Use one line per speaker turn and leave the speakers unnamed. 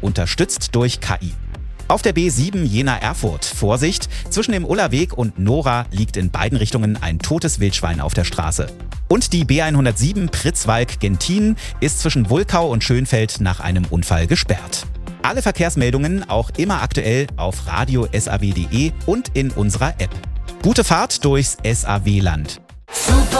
unterstützt durch KI. Auf der B7 Jena-Erfurt. Vorsicht, zwischen dem Ullerweg und Nora liegt in beiden Richtungen ein totes Wildschwein auf der Straße. Und die B107 Pritzwalk-Gentin ist zwischen Wulkau und Schönfeld nach einem Unfall gesperrt. Alle Verkehrsmeldungen auch immer aktuell auf radio-saw.de und in unserer App. Gute Fahrt durchs SAW-Land.